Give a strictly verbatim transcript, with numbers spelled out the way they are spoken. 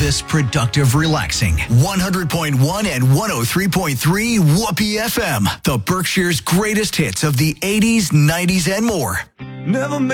this productive relaxing. one hundred point one and one oh three point three Whoopee F M. The Berkshire's greatest hits of the eighties, nineties, and more. Never made